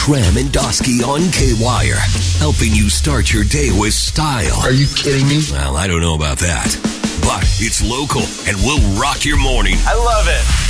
Schramm and Dosky on K-Wire, helping you start your day with style. Are you kidding me? Well, I don't know about that, but it's local and will rock your morning. I love it.